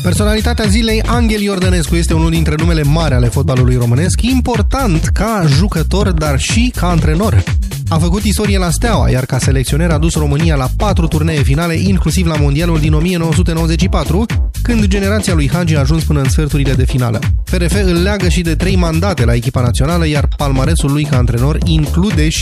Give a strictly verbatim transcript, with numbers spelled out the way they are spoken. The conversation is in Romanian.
Personalitatea zilei, Anghel Iordănescu, este unul dintre numele mari ale fotbalului românesc, important ca jucător, dar și ca antrenor. A făcut istorie la Steaua, iar ca selecționer a dus România la patru turnee finale, inclusiv la Mondialul din o mie nouă sute nouăzeci și patru, când generația lui Hagi a ajuns până în sferturile de finală. F R F îl leagă și de trei mandate la echipa națională, iar palmaresul lui ca antrenor include și